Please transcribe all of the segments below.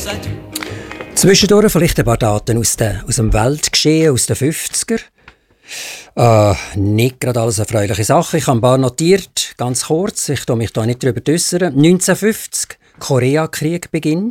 Zwischendurch vielleicht ein paar Daten aus dem Weltgeschehen, aus den 50er. Nicht gerade alles erfreuliche Sachen. Ich habe ein paar notiert, ganz kurz. Ich tue mich da nicht darüber äußern. 1950, Koreakrieg Beginn.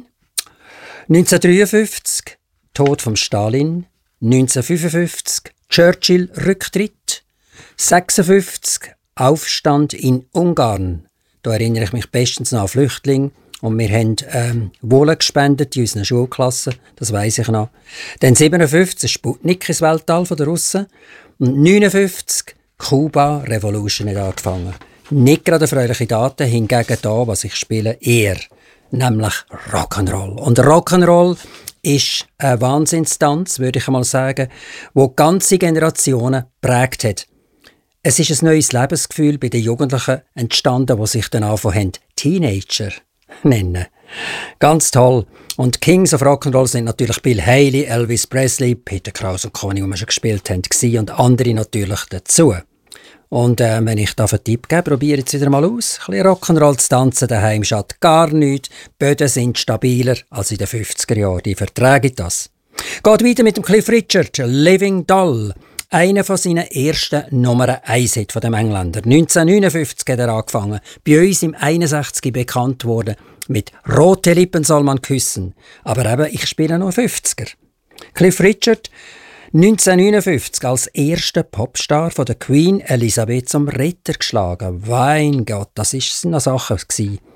1953, Tod von Stalin. 1955, Churchill Rücktritt. 1956, Aufstand in Ungarn. Da erinnere ich mich bestens an Flüchtlinge. Und wir haben Wolle gespendet in unseren Schulklassen, das weiss ich noch. Dann 1957 Sputnik ins Weltall von den Russen. Und 1959 Kuba Revolution hat angefangen. Nicht gerade erfreuliche Daten, hingegen da, was ich spiele, eher. Nämlich Rock'n'Roll. Und Rock'n'Roll ist eine Wahnsinnstanz, würde ich einmal sagen, wo ganze Generationen geprägt hat. Es ist ein neues Lebensgefühl bei den Jugendlichen entstanden, die sich dann angefangen haben, Teenager nennen. Ganz toll. Und Kings of Rock'n'Roll sind natürlich Bill Haley, Elvis Presley, Peter Krause und Co., die wir schon gespielt haben, und andere natürlich dazu. Und wenn ich da einen Tipp gebe, probiere jetzt wieder mal aus. Ein bisschen Rock'n'Roll zu tanzen daheim schadet gar nichts. Die Böden sind stabiler als in den 50er Jahren. Die vertragen das. Geht weiter mit dem Cliff Richard, Living Doll. Einer von seinen ersten Nummer 1 Hit von dem Engländer. 1959 hat er angefangen. Bei uns im 61 bekannt worden mit «Rote Lippen soll man küssen». Aber eben, ich spiele noch 50er. Cliff Richard, 1959 als erster Popstar von der Queen Elisabeth zum Ritter geschlagen. Mein Gott, das war eine Sache gewesen.